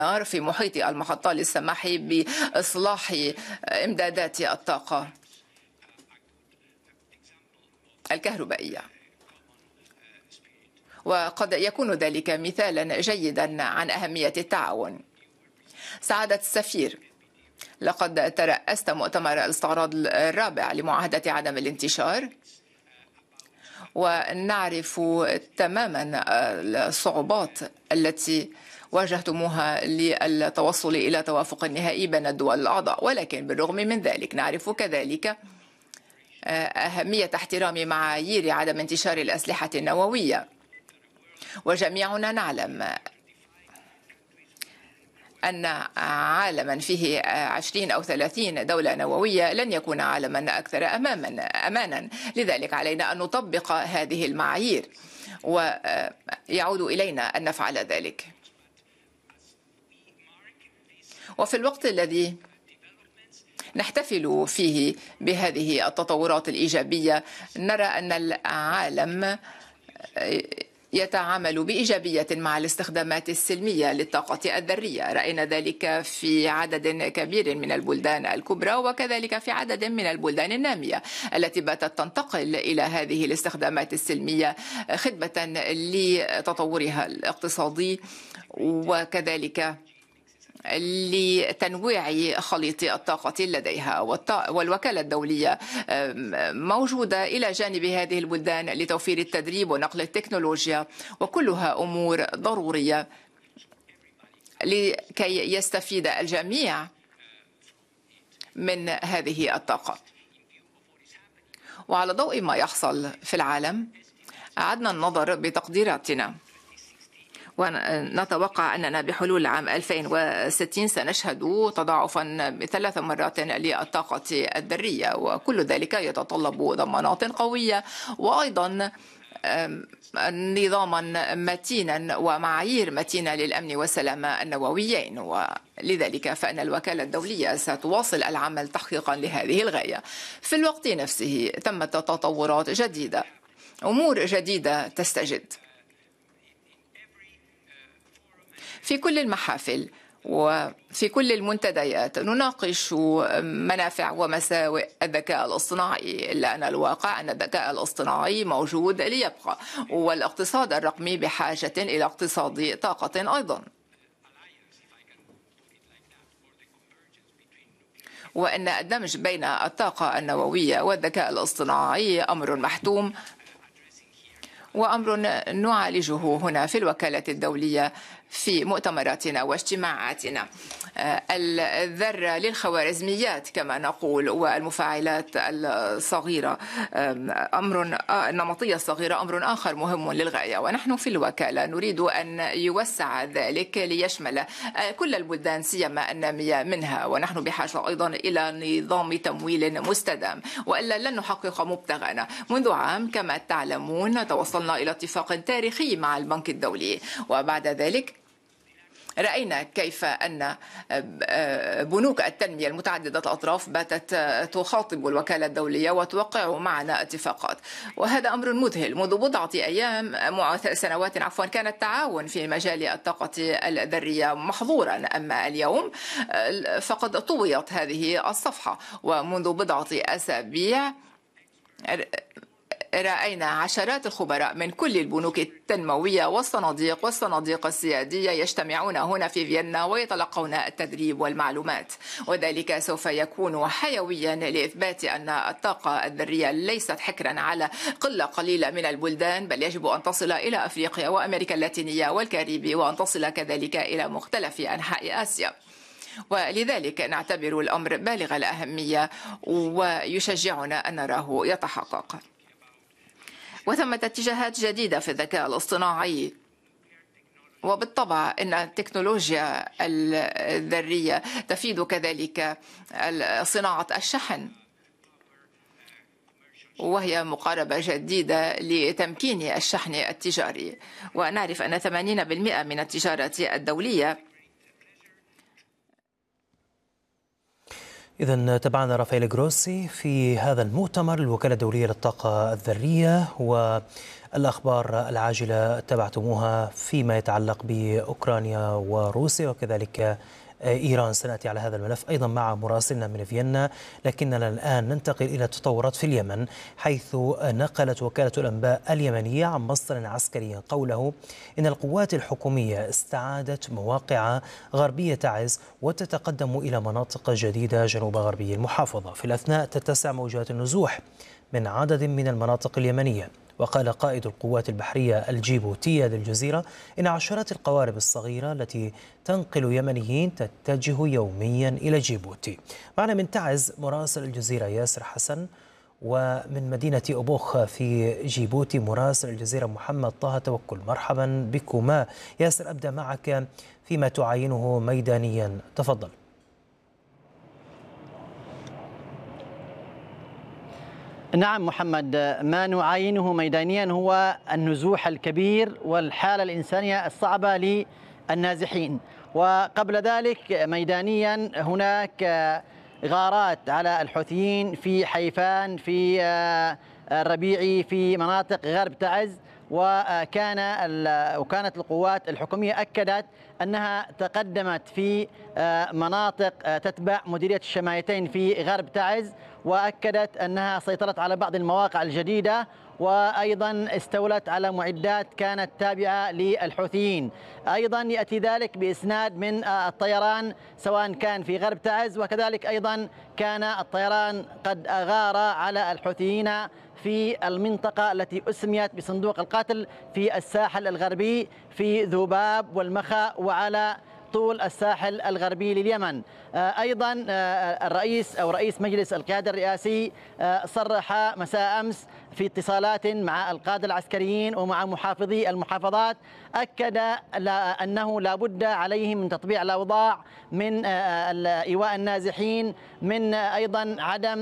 في محيط المحطة للسماح بإصلاح إمدادات الطاقة الكهربائية. وقد يكون ذلك مثالا جيدا عن أهمية التعاون. سعادة السفير، لقد ترأست مؤتمر الاستعراض الرابع لمعاهدة عدم الانتشار، ونعرف تماما الصعوبات التي واجهتموها للتوصل إلى توافق نهائي بين الدول الأعضاء، ولكن بالرغم من ذلك نعرف كذلك أهمية احترام معايير عدم انتشار الأسلحة النووية. وجميعنا نعلم أن عالما فيه 20 أو 30 دولة نووية لن يكون عالما أكثر أمانا. لذلك علينا أن نطبق هذه المعايير، ويعود إلينا أن نفعل ذلك. وفي الوقت الذي نحتفل فيه بهذه التطورات الإيجابية، نرى أن العالم يتعامل بإيجابية مع الاستخدامات السلمية للطاقة الذرية. رأينا ذلك في عدد كبير من البلدان الكبرى، وكذلك في عدد من البلدان النامية التي باتت تنتقل إلى هذه الاستخدامات السلمية خدمة لتطورها الاقتصادي، وكذلك لتنويع خليط الطاقة لديها. والوكالة الدولية موجودة إلى جانب هذه البلدان لتوفير التدريب ونقل التكنولوجيا، وكلها أمور ضرورية لكي يستفيد الجميع من هذه الطاقة. وعلى ضوء ما يحصل في العالم، أعدنا النظر بتقديراتنا، ونتوقع أننا بحلول عام 2060 سنشهد تضاعفا 3 مرات للطاقة الذرية، وكل ذلك يتطلب ضمانات قوية، وأيضا نظاما متينا ومعايير متينة للأمن والسلامة النوويين. ولذلك فإن الوكالة الدولية ستواصل العمل تحقيقا لهذه الغاية. في الوقت نفسه تمت تطورات جديدة، أمور جديدة تستجد في كل المحافل وفي كل المنتديات. نناقش منافع ومساوئ الذكاء الاصطناعي، إلا أن الواقع أن الذكاء الاصطناعي موجود ليبقى، والاقتصاد الرقمي بحاجة إلى اقتصاد طاقة أيضا، وأن الدمج بين الطاقة النووية والذكاء الاصطناعي أمر محتوم، وأمر نعالجه هنا في الوكالة الدولية في مؤتمراتنا واجتماعاتنا. الذرة للخوارزميات كما نقول، والمفاعلات الصغيرة النمطية الصغيرة أمر آخر مهم للغاية، ونحن في الوكالة نريد أن يوسع ذلك ليشمل كل البلدان سيما النامية منها. ونحن بحاجة أيضا إلى نظام تمويل مستدام، وإلا لن نحقق مبتغانا. منذ عام كما تعلمون توصلنا إلى اتفاق تاريخي مع البنك الدولي، وبعد ذلك رأينا كيف أن بنوك التنمية المتعددة الأطراف باتت تخاطب الوكالة الدولية وتوقع معنا اتفاقات، وهذا أمر مذهل. منذ بضعة سنوات كان التعاون في مجال الطاقة الذرية محظورا، أما اليوم فقد طويت هذه الصفحة. ومنذ بضعة أسابيع رأينا عشرات الخبراء من كل البنوك التنموية والصناديق السيادية يجتمعون هنا في فيينا ويتلقون التدريب والمعلومات، وذلك سوف يكون حيويا لإثبات أن الطاقة الذرية ليست حكرا على قلة قليلة من البلدان، بل يجب أن تصل إلى أفريقيا وأمريكا اللاتينية والكاريبي، وأن تصل كذلك إلى مختلف أنحاء آسيا. ولذلك نعتبر الأمر بالغ الأهمية، ويشجعنا أن نراه يتحقق. وثمة اتجاهات جديدة في الذكاء الاصطناعي، وبالطبع أن التكنولوجيا الذرية تفيد كذلك صناعة الشحن، وهي مقاربة جديدة لتمكين الشحن التجاري. ونعرف أن 80% من التجارة الدولية إذن تابعنا رافائيل جروسي في هذا المؤتمر الوكالة الدولية للطاقة الذرية، والأخبار العاجلة تابعتموها فيما يتعلق بأوكرانيا وروسيا وكذلك إيران. سنأتي على هذا الملف أيضا مع مراسلنا من فيينا، لكننا الآن ننتقل إلى التطورات في اليمن، حيث نقلت وكالة الأنباء اليمنية عن مصدر عسكري قوله إن القوات الحكومية استعادت مواقع غربية تعز وتتقدم إلى مناطق جديدة جنوب غربي المحافظة. في الأثناء تتسع موجات النزوح من عدد من المناطق اليمنية. وقال قائد القوات البحرية الجيبوتية للجزيرة إن عشرات القوارب الصغيرة التي تنقل يمنيين تتجه يوميا إلى جيبوتي. معنا من تعز مراسل الجزيرة ياسر حسن، ومن مدينة أبوخ في جيبوتي مراسل الجزيرة محمد طه توكل. مرحبا بكما. ياسر، أبدأ معك فيما تعاينه ميدانيا، تفضل. نعم محمد، ما نعاينه ميدانيا هو النزوح الكبير والحالة الإنسانية الصعبة للنازحين. وقبل ذلك ميدانيا هناك غارات على الحوثيين في حيفان، في الربيعي، في مناطق غرب تعز، وكانت القوات الحكومية أكدت أنها تقدمت في مناطق تتبع مديرية الشمايتين في غرب تعز، وأكدت أنها سيطرت على بعض المواقع الجديدة، وأيضا استولت على معدات كانت تابعة للحوثيين. أيضا يأتي ذلك بإسناد من الطيران سواء كان في غرب تعز، وكذلك أيضا كان الطيران قد أغار على الحوثيين في المنطقة التي أسميت بصندوق القتل في الساحل الغربي في ذوباب والمخا وعلى طول الساحل الغربي لليمن. أيضا رئيس مجلس القيادة الرئاسي صرح مساء أمس في اتصالات مع القادة العسكريين ومع محافظي المحافظات، أكد أنه لا بد عليهم من تطبيع الأوضاع، من إيواء النازحين، من أيضا عدم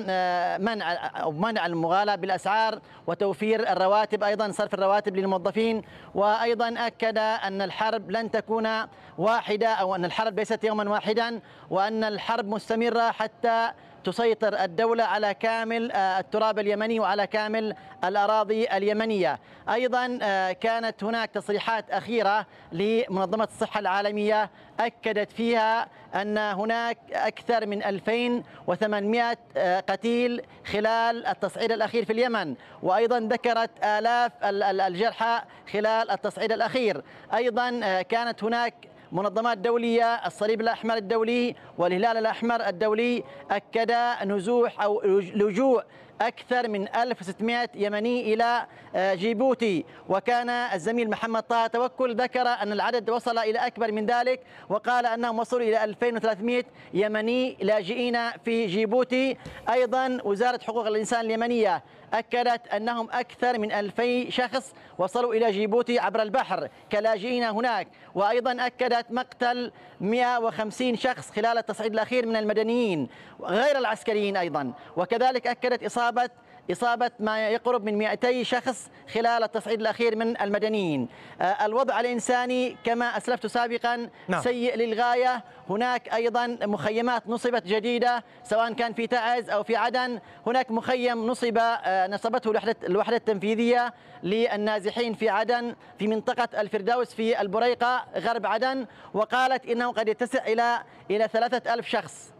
منع المغالاة بالأسعار وتوفير الرواتب، أيضا صرف الرواتب للموظفين. وأيضا أكد أن الحرب لن تكون واحدة، أو أن الحرب ليست يوما واحدا، وأن الحرب مستمرة حتى تسيطر الدولة على كامل التراب اليمني وعلى كامل الأراضي اليمنية. أيضا كانت هناك تصريحات أخيرة لمنظمة الصحة العالمية أكدت فيها أن هناك أكثر من 2800 قتيل خلال التصعيد الأخير في اليمن، وأيضا ذكرت آلاف الجرحى خلال التصعيد الأخير. أيضا كانت هناك منظمات دولية، الصليب الأحمر الدولي والهلال الأحمر الدولي، أكد نزوح أو لجوء أكثر من 1600 يمني إلى جيبوتي. وكان الزميل محمد طه توكل ذكر أن العدد وصل إلى أكبر من ذلك، وقال أنهم وصلوا إلى 2300 يمني لاجئين في جيبوتي. أيضا وزارة حقوق الإنسان اليمنية أكدت أنهم أكثر من 2000 شخص وصلوا إلى جيبوتي عبر البحر كلاجئين هناك. وأيضا أكدت مقتل 150 شخص خلال التصعيد الأخير من المدنيين غير العسكريين أيضا. وكذلك أكدت إصابة ما يقرب من 200 شخص خلال التصعيد الأخير من المدنيين. الوضع الإنساني كما أسلفت سابقا سيء للغاية. هناك أيضا مخيمات نصبت جديدة سواء كان في تعز أو في عدن. هناك مخيم نصبته الوحدة التنفيذية للنازحين في عدن في منطقة الفردوس في البريقة غرب عدن، وقالت إنه قد يتسع إلى 3000 شخص.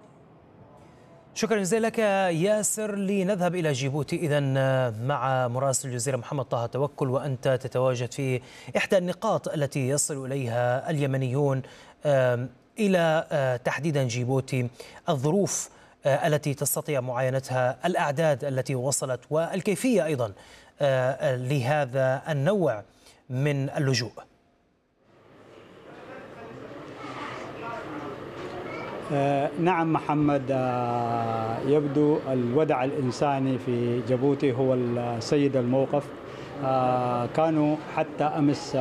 شكرا جزيلا لك ياسر. لنذهب إلى جيبوتي إذن مع مراسل الجزيرة محمد طه توكل، وأنت تتواجد في إحدى النقاط التي يصل إليها اليمنيون إلى تحديدا جيبوتي. الظروف التي تستطيع معاينتها، الأعداد التي وصلت، والكيفية أيضا لهذا النوع من اللجوء. نعم محمد، يبدو الودع الإنساني في جيبوتي هو سيد الموقف. كانوا حتى أمس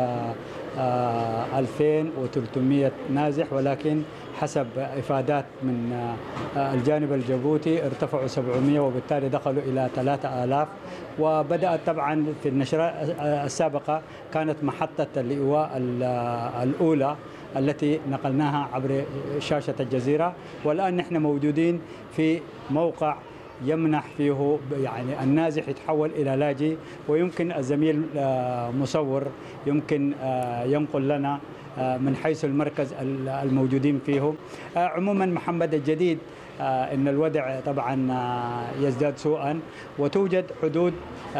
2300 نازح، ولكن حسب إفادات من الجانب الجيبوتي ارتفعوا 700، وبالتالي دخلوا إلى 3000. وبدأت طبعا في النشرة السابقة كانت محطة الإيواء الأولى التي نقلناها عبر شاشة الجزيرة. والآن نحن موجودين في موقع يمنح فيه يعني النازح يتحول إلى لاجئ، ويمكن الزميل مصور يمكن ينقل لنا من حيث المركز الموجودين فيه. عموما محمد الجديد إن الوضع طبعا يزداد سوءا، وتوجد حدود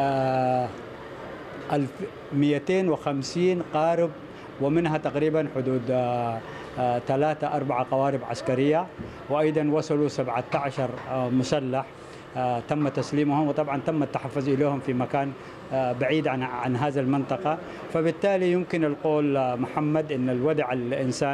1250 قارب، ومنها تقريبا حدود 3-4 قوارب عسكرية، وأيضا وصلوا 17 مسلح تم تسليمهم، وطبعا تم التحفز إليهم في مكان بعيد عن هذه المنطقة. فبالتالي يمكن القول محمد أن الوضع الإنساني